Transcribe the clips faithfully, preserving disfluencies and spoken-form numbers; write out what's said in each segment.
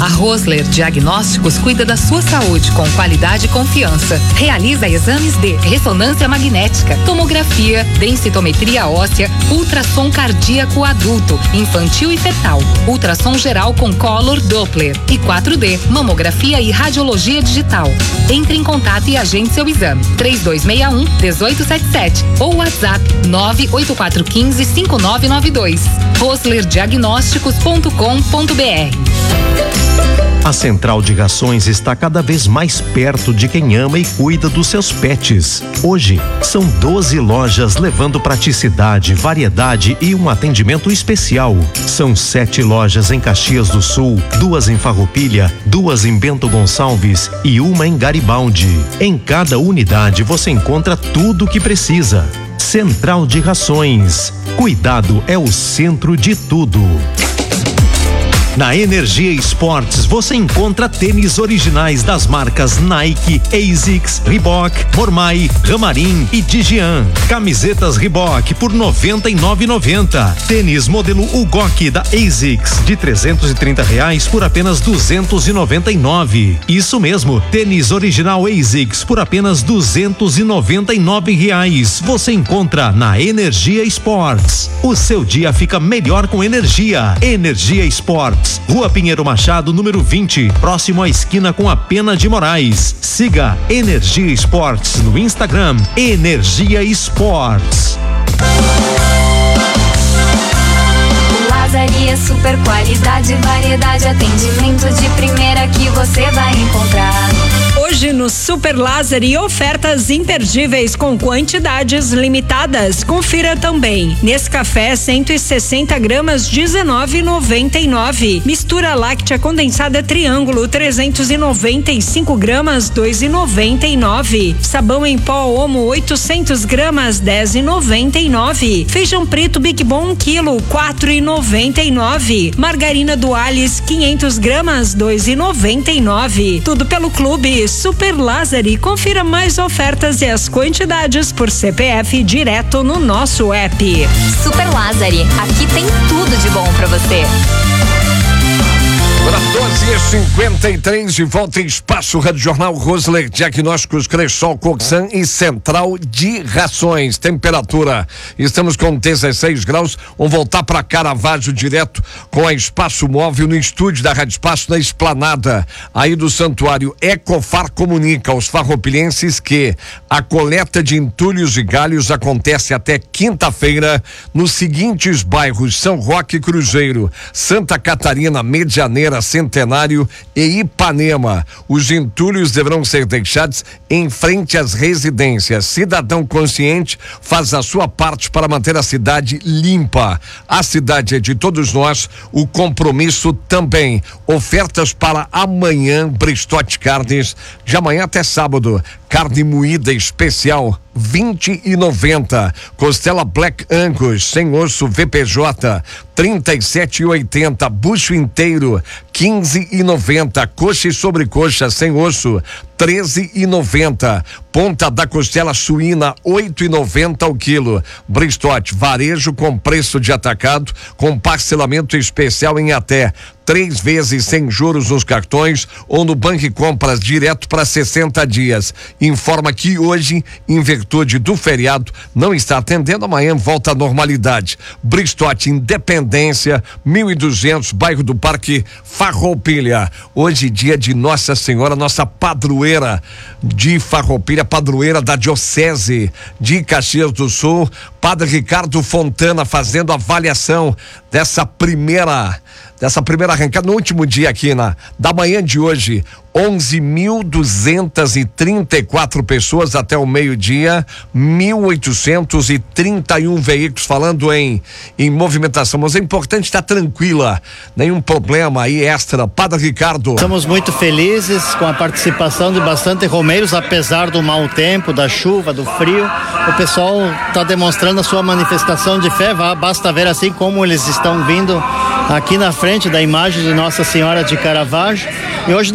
A Rosler Diagnósticos cuida da sua saúde com qualidade e confiança. Realiza exames de ressonância magnética, tomografia, densitometria óssea, ultrassom cardíaco adulto, infantil e fetal, ultrassom geral com Color Doppler e quatro D, mamografia e radiologia digital. Entre em contato e agende seu exame. três dois seis um, um oito sete sete ou WhatsApp nove oito quatro um cinco, cinco nove nove dois. rosler diagnósticos ponto com ponto br. A Central de Rações está cada vez mais perto de quem ama e cuida dos seus pets. Hoje, são doze lojas levando praticidade, variedade e um atendimento especial. São sete lojas em Caxias do Sul, duas em Farroupilha, duas em Bento Gonçalves e uma em Garibaldi. Em cada unidade você encontra tudo o que precisa. Central de Rações. Cuidado é o centro de tudo. Na Energia Esportes você encontra tênis originais das marcas Nike, ASICS, Reebok, Mormai, Ramarim e Digian. Camisetas Reebok por noventa e nove reais e noventa centavos. Tênis modelo Ugok da ASICS de trezentos e trinta reais por apenas duzentos e noventa e nove reais. Isso mesmo, tênis original ASICS por apenas duzentos e noventa e nove reais. Você encontra na Energia Esportes. O seu dia fica melhor com energia. Energia Esportes. Rua Pinheiro Machado, número vinte, próximo à esquina com a Pena de Moraes. Siga Energia Esportes no Instagram, Energia Esportes. Lazaria, super qualidade, variedade, atendimento de primeira que você vai encontrar. Hoje no Super Lázari, ofertas imperdíveis com quantidades limitadas. Confira também. Nescafé cento e sessenta gramas, dezenove reais e noventa e nove centavos. Mistura láctea condensada Triângulo, trezentos e noventa e cinco gramas, dois reais e noventa e nove centavos. Sabão em pó Omo, oitocentos gramas, dez reais e noventa e nove centavos. Feijão preto Big Bom, um quilo, quatro reais e noventa e nove centavos. Margarina Duales, quinhentos gramas, dois reais e noventa e nove centavos. Tudo pelo Clube Super Lázari. Confira mais ofertas e as quantidades por C P F direto no nosso app. Super Lázari, aqui tem tudo de bom pra você. quatorze e cinquenta e três, de volta em Espaço Rádio Jornal. Rosler Diagnósticos, Cressol, Coxan e Central de Rações. Temperatura, estamos com dezesseis graus. Vamos voltar para Caravaggio direto com a Espaço Móvel no estúdio da Rádio Espaço, na Esplanada aí do Santuário. Ecofar comunica aos farroupilhenses que a coleta de entulhos e galhos acontece até quinta-feira nos seguintes bairros: São Roque, Cruzeiro, Santa Catarina, Medianeira, Centenário e Ipanema. Os entulhos deverão ser deixados em frente às residências. Cidadão consciente faz a sua parte para manter a cidade limpa. A cidade é de todos nós, o compromisso também. Ofertas para amanhã: Bristote Carnes, de amanhã até sábado. Carne moída especial, vinte e noventa. Costela Black Angus sem osso V P J, trinta e sete e oitenta. Bucho inteiro, quinze e noventa. Coxa e sobrecoxa sem osso, treze e noventa. Ponta da costela suína, oito e noventa ao quilo. Bristote, varejo com preço de atacado, com parcelamento especial em até três vezes sem juros nos cartões ou no Banco Compras direto para sessenta dias. Informa que hoje, em virtude do feriado, não está atendendo. Amanhã volta à normalidade. Bristote, Independência, mil e duzentos, bairro do Parque, Farroupilha. Hoje, dia de Nossa Senhora, nossa padroeira de Farroupilha, padroeira da Diocese de Caxias do Sul. Padre Ricardo Fontana fazendo avaliação dessa primeira dessa primeira arrancada no último dia aqui na da manhã de hoje. onze mil duzentas e trinta e quatro pessoas até o meio-dia, mil oitocentos e trinta e um veículos, falando em em movimentação, mas é importante estar tranquila, nenhum problema aí extra. Padre Ricardo. Estamos muito felizes com a participação de bastante romeiros, apesar do mau tempo, da chuva, do frio. O pessoal está demonstrando a sua manifestação de fé. Basta ver assim como eles estão vindo aqui na frente da imagem de Nossa Senhora de Caravaggio. E hoje nós recebemos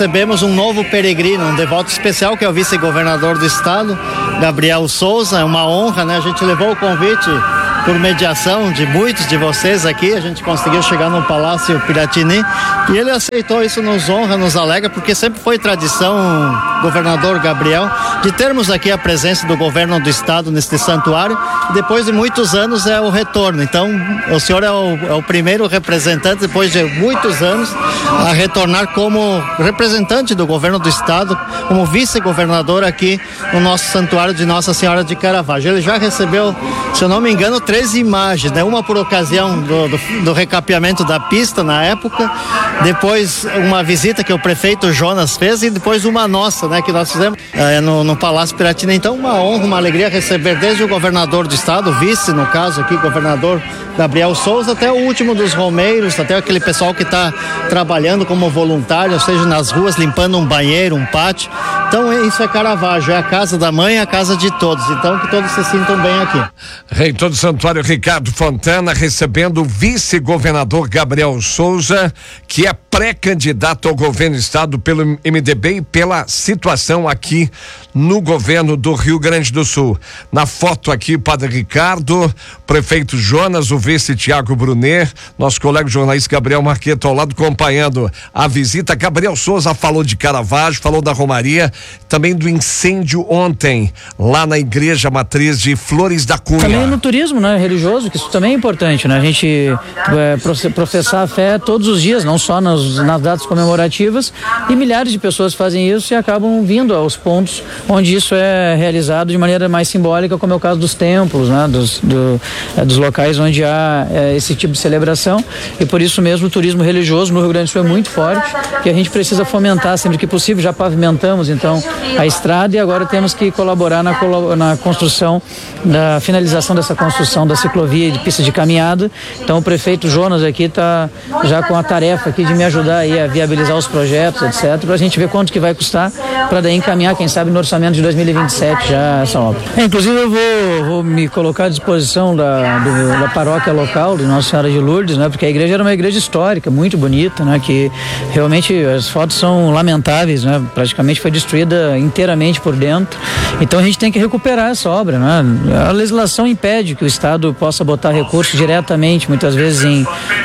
recebemos um novo peregrino, um devoto especial, que é o vice-governador do estado, Gabriel Souza. É uma honra, né? A gente levou o convite por mediação de muitos de vocês aqui, a gente conseguiu chegar no Palácio Piratini e ele aceitou. Isso nos honra, nos alegra, porque sempre foi tradição, governador Gabriel, de termos aqui a presença do governo do estado neste santuário, e depois de muitos anos é o retorno. Então o senhor é o, é o primeiro representante, depois de muitos anos, a retornar como representante do governo do estado, como vice-governador aqui no nosso santuário de Nossa Senhora de Caravaggio. Ele já recebeu, se eu não me engano, três imagens, né? Uma por ocasião do, do, do recapeamento da pista na época, depois uma visita que o prefeito Jonas fez e depois uma nossa, né, que nós fizemos é, no, no Palácio Piratini. Então, uma honra, uma alegria receber desde o governador do estado, o vice, no caso aqui, governador Gabriel Souza, até o último dos romeiros, até aquele pessoal que está trabalhando como voluntário, ou seja, nas ruas, limpando um banheiro, um pátio. Então, isso é Caravaggio, é a casa da mãe, a casa de todos. Então, que todos se sintam bem aqui. Reitor do Santuário Ricardo Fontana recebendo o vice-governador Gabriel Souza, que é pré-candidato ao governo do estado pelo M D B e pela situação aqui no governo do Rio Grande do Sul. Na foto aqui, Padre Ricardo, prefeito Jonas, o vice Tiago Brunet, nosso colega jornalista Gabriel Marqueto ao lado acompanhando a visita. Gabriel Souza falou de Caravaggio, falou da Romaria, também do incêndio ontem lá na igreja matriz de Flores da Cunha. Também no turismo, né, religioso, que isso também é importante, né? A gente é, professar a fé todos os dias, não só nas, nas datas comemorativas, e milhares de pessoas fazem isso e acabam vindo aos pontos onde isso é realizado de maneira mais simbólica, como é o caso dos templos, né? Dos, do, é, dos locais onde há é, esse tipo de celebração, e por isso mesmo o turismo religioso no Rio Grande do Sul é muito forte, que a gente precisa fomentar sempre que possível. Já pavimentamos então a estrada e agora temos que colaborar na, na construção, da finalização dessa construção da ciclovia e de pista de caminhada. Então o prefeito Jonas aqui está já com a tarefa aqui de me ajudar aí a viabilizar os projetos, etcétera, para a gente ver quanto que vai custar, para daí encaminhar, quem sabe, no orçamento de dois mil e vinte e sete já essa obra. É, inclusive eu vou, vou me colocar à disposição da, do, da paróquia local de Nossa Senhora de Lourdes, né? Porque a igreja era uma igreja histórica, muito bonita, né? Que realmente as fotos são lamentáveis, né? Praticamente foi destruída inteiramente por dentro. Então a gente tem que recuperar essa obra, né? A legislação impede que o Estado possa botar recursos diretamente, muitas vezes em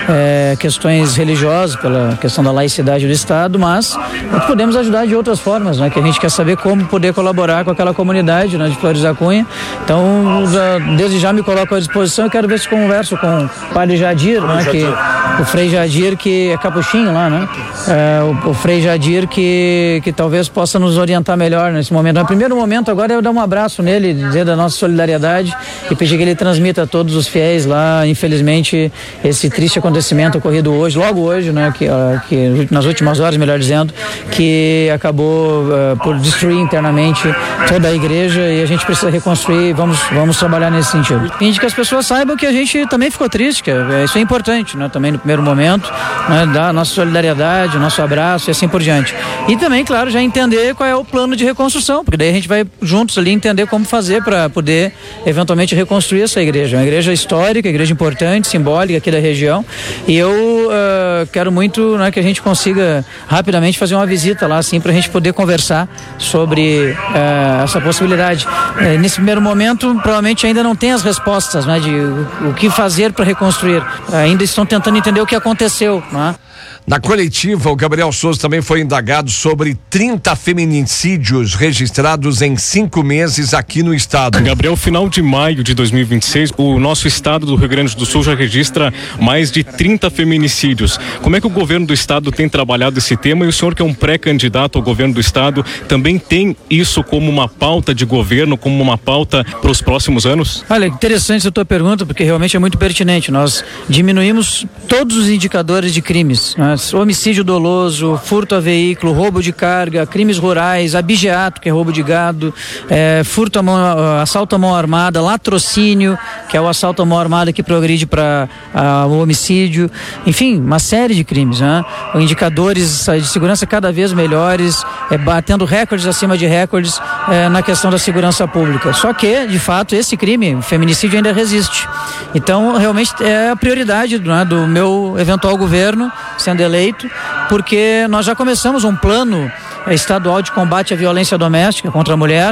é, questões religiosas, pela questão da laicidade do Estado, mas podemos ajudar de outras formas, né? Que a gente quer saber como poder colaborar com aquela comunidade, né, de Flores da Cunha. Então, já, desde já me coloco à disposição. Eu quero ver se converso com o Padre Jadir, né, que, o Frei Jadir, que é capuchinho lá, né? É, o, o Frei Jadir que, que talvez possa nos orientar melhor nesse momento. No primeiro momento agora eu dar um abraço nele, dizer da nossa solidariedade e pedir que ele transmita a todos os fiéis lá, infelizmente, esse triste acontecimento ocorrido hoje, logo hoje, né, que, que nas últimas horas, melhor dizendo, que acabou uh, por destruir internamente toda a igreja, e a gente precisa reconstruir. Vamos, vamos trabalhar nesse sentido. E de que as pessoas saibam que a gente também ficou triste, que é, isso é importante, né, também no primeiro momento, né, dar a nossa solidariedade, nosso abraço e assim por diante. E também, claro, já entender qual é o plano de reconstrução, porque daí a gente vai juntos ali entender como fazer para poder eventualmente reconstruir essa igreja. É uma igreja histórica, igreja importante, simbólica aqui da região, e eu uh, quero muito, né, que a gente consiga rapidamente fazer uma visita lá, assim, para a gente poder conversar sobre uh, essa possibilidade. Uh, nesse primeiro momento, provavelmente ainda não tem as respostas, né, de o, o que fazer para reconstruir. Uh, ainda estão tentando entender o que aconteceu, né? Na coletiva, o Gabriel Souza também foi indagado sobre trinta feminicídios registrados em cinco meses aqui no estado. Gabriel, final de maio de dois mil e vinte e seis, o nosso estado do Rio Grande do Sul já registra mais de trinta feminicídios. Como é que o governo do estado tem trabalhado esse tema? E o senhor, que é um pré-candidato ao governo do estado, também tem isso como uma pauta de governo, como uma pauta para os próximos anos? Olha, interessante a tua pergunta, porque realmente é muito pertinente. Nós diminuímos todos os indicadores de crimes, né? Homicídio doloso, furto a veículo, roubo de carga, crimes rurais, abigeato, que é roubo de gado, é, furto a mão, assalto à mão armada, latrocínio, que é o assalto à mão armada que progride para o homicídio, enfim, uma série de crimes, né? Indicadores de segurança cada vez melhores, é, batendo recordes acima de recordes é, na questão da segurança pública. Só que, de fato, esse crime, o feminicídio, ainda resiste. Então, realmente é a prioridade, né, do meu eventual governo, sendo eleito, porque nós já começamos um plano estadual de combate à violência doméstica contra a mulher,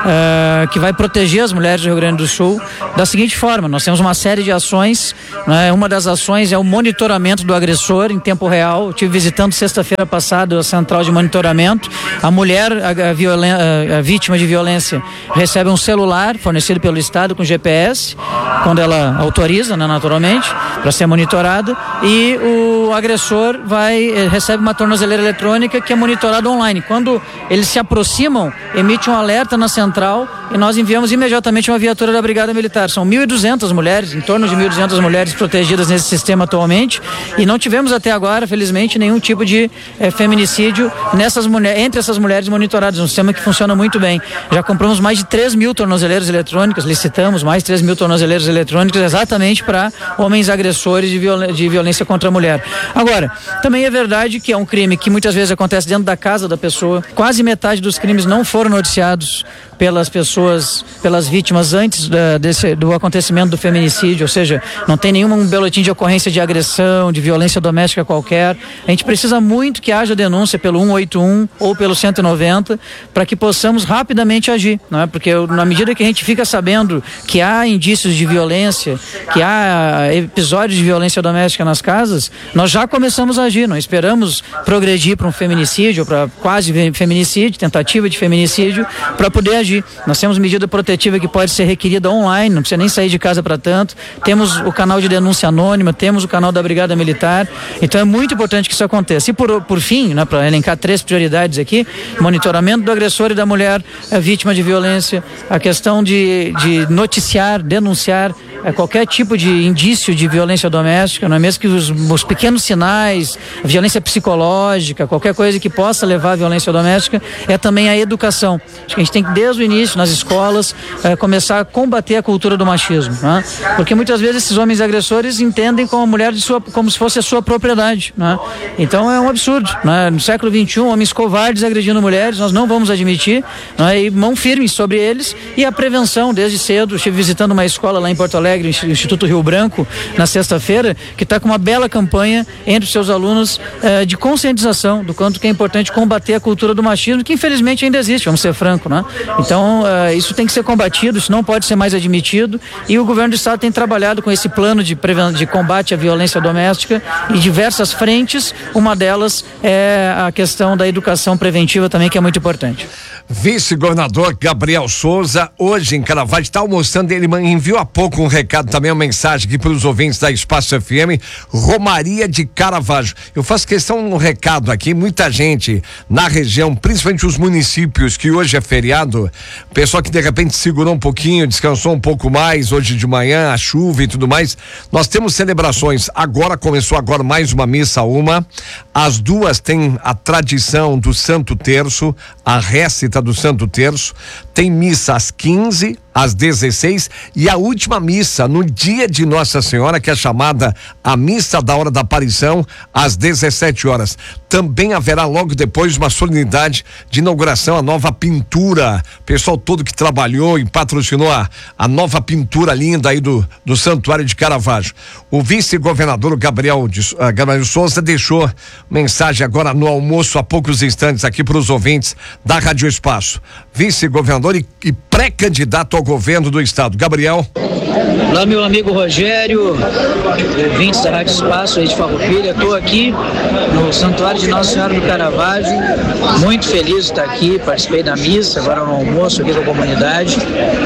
uh, que vai proteger as mulheres do Rio Grande do Sul da seguinte forma: nós temos uma série de ações, né? Uma das ações é o monitoramento do agressor em tempo real. Eu estive visitando sexta-feira passada a central de monitoramento. A mulher, a, a, violen, a, a vítima de violência, recebe um celular fornecido pelo Estado com G P S, quando ela autoriza, né, naturalmente, para ser monitorada, e o agressor vai recebe uma tornozeleira eletrônica que é monitorada online. Quando eles se aproximam, emite um alerta na central e nós enviamos imediatamente uma viatura da Brigada Militar. São mil e duzentas mulheres, em torno de mil e duzentas mulheres protegidas nesse sistema atualmente, e não tivemos até agora, felizmente, nenhum tipo de eh, feminicídio nessas mulheres, entre essas mulheres monitoradas. Um sistema que funciona muito bem. Já compramos mais de três mil tornozeleiras eletrônicas, licitamos mais de três mil tornozeleiras eletrônicas exatamente para homens agressores de, viol de violência contra a mulher. Agora, também é verdade que é um crime que muitas vezes acontece dentro da casa da pessoa. Quase metade dos crimes não foram noticiados pelas pessoas, pelas vítimas antes da, desse, do acontecimento do feminicídio, ou seja, não tem nenhum boletim de ocorrência de agressão, de violência doméstica qualquer. A gente precisa muito que haja denúncia pelo um oito um ou pelo cento e noventa para que possamos rapidamente agir, não é? Porque na medida que a gente fica sabendo que há indícios de violência, que há episódios de violência doméstica nas casas, nós já começamos a agir, não esperamos progredir para um feminicídio, para quase feminicídio, tentativa de feminicídio, para poder agir. Nós temos medida protetiva que pode ser requerida online, não precisa nem sair de casa para tanto. Temos o canal de denúncia anônima, temos o canal da Brigada Militar. Então é muito importante que isso aconteça. E por, por fim, né, para elencar três prioridades aqui: monitoramento do agressor e da mulher a vítima de violência, a questão de, de noticiar, denunciar é, qualquer tipo de indício de violência doméstica, não é mesmo que os, os pequenos sinais, violência psicológica, qualquer coisa que possa levar à violência doméstica, é também a educação. Acho que a gente tem que, desde o início, nas escolas, é, começar a combater a cultura do machismo, né? Porque muitas vezes esses homens agressores entendem como a mulher de sua, como se fosse a sua propriedade, né? Então é um absurdo, né? No século vinte e um, homens covardes agredindo mulheres, nós não vamos admitir, né? E mão firme sobre eles, e a prevenção desde cedo. Estive visitando uma escola lá em Porto Alegre, o Instituto Rio Branco, na sexta-feira, que está com uma bela campanha entre os seus alunos eh, de conscientização do quanto que é importante combater a cultura do machismo, que infelizmente ainda existe, vamos ser francos, né? Então eh, isso tem que ser combatido, isso não pode ser mais admitido, e o governo do estado tem trabalhado com esse plano de, de combate à violência doméstica em diversas frentes. Uma delas é a questão da educação preventiva também, que é muito importante. Vice-governador Gabriel Souza, hoje em Caravaggio, está almoçando. Ele enviou há pouco um recado, também uma mensagem aqui para os ouvintes da Espaço F M, Romaria de Caravaggio. Eu faço questão um recado aqui, muita gente na região, principalmente os municípios que hoje é feriado, pessoal que de repente segurou um pouquinho, descansou um pouco mais hoje de manhã, a chuva e tudo mais. Nós temos celebrações, agora começou agora mais uma missa, uma, as duas têm a tradição do Santo Terço, a récita do Santo Terço, tem missa às quinze, às dezesseis, e a última missa no dia de Nossa Senhora, que é chamada a missa da hora da aparição, às dezessete horas. Também haverá logo depois uma solenidade de inauguração, a nova pintura, pessoal todo que trabalhou e patrocinou a, a nova pintura linda aí do, do Santuário de Caravaggio. O vice-governador Gabriel, de, uh, Gabriel Souza deixou mensagem agora no almoço há poucos instantes aqui para os ouvintes da Rádio Espaço. Vice-governador e, e pré-candidato ao governo do estado. Gabriel. Olá, meu amigo Rogério, ouvintes da Rádio Espaço aí de Farroupilha. Estou aqui no Santuário de Nossa Senhora do Caravaggio, muito feliz de estar aqui, participei da missa, agora no almoço aqui com a comunidade.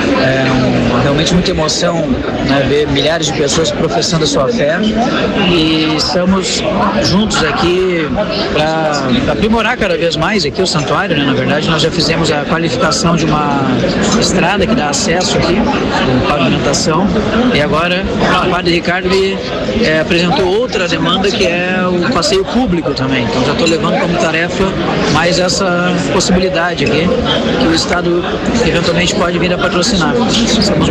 É um, realmente muita emoção, né, ver milhares de pessoas professando a sua fé, e estamos juntos aqui para aprimorar cada vez mais aqui o santuário, né? Na verdade, nós já fizemos a qualificação de uma estrada que dá acesso aqui, com pavimentação, e agora o padre Ricardo me, é, apresentou outra demanda, que é o passeio público também. Então já estou levando como tarefa mais essa possibilidade aqui, que o estado eventualmente pode vir a patrocinar. Estamos muito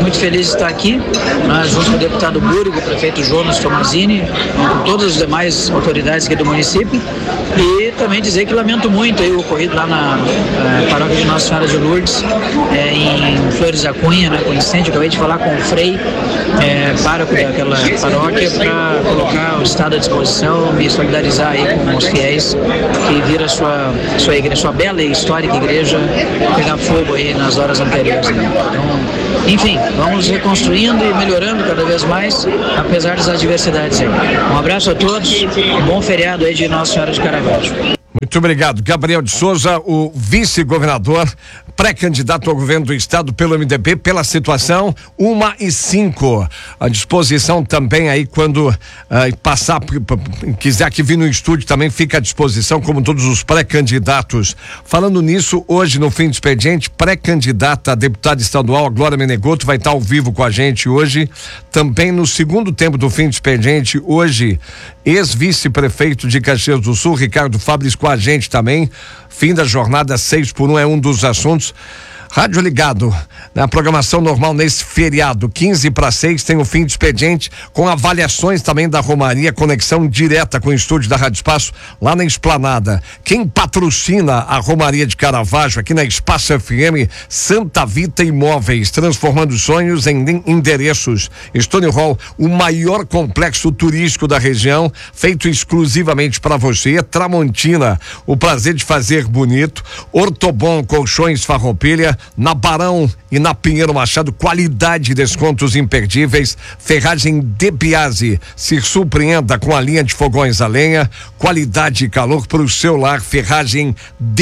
muito feliz de estar aqui, né, junto com o deputado Búrigo, o prefeito Jonas Tomazini, com todas as demais autoridades aqui do município, e também dizer que lamento muito aí o ocorrido lá na uh, paróquia de Nossa Senhora de Lourdes, é, em Flores da Cunha, né, com incêndio. Acabei de falar com o Frei, é, pároco daquela paróquia, para colocar o Estado à disposição, me solidarizar aí com os fiéis que viram a sua, sua, igreja, sua bela e histórica igreja pegar fogo aí nas horas anteriores. Né? Então, enfim, vamos reconstruindo e melhorando cada vez mais, apesar das adversidades aí. Um abraço a todos, um bom feriado aí de Nossa Senhora de Caravaggio. Muito obrigado. Gabriel de Souza, o vice-governador, pré-candidato ao governo do estado pelo M D B, pela situação, uma e cinco. À disposição também aí quando uh, passar, quiser que vir no estúdio também fica à disposição, como todos os pré-candidatos. Falando nisso, hoje no fim do expediente, pré-candidata a deputada estadual, a Glória Menegotto, vai estar ao vivo com a gente hoje. Também no segundo tempo do fim do expediente, hoje, ex-vice-prefeito de Caxias do Sul, Ricardo Fabris, com a gente também. Fim da jornada seis por um é um dos assuntos. Rádio ligado na programação normal nesse feriado, quinze para seis, tem o fim de expediente com avaliações também da Romaria, conexão direta com o estúdio da Rádio Espaço lá na Esplanada. Quem patrocina a Romaria de Caravaggio aqui na Espaço F M? Santa Vita Imóveis, transformando sonhos em endereços. Stone Hall, o maior complexo turístico da região, feito exclusivamente para você. Tramontina, o prazer de fazer bonito. Ortobon, colchões Farroupilha, na Barão e na Pinheiro Machado, qualidade e descontos imperdíveis. Ferragem De Biasi, se surpreenda com a linha de fogões a lenha, qualidade e calor para o seu lar. Ferragem De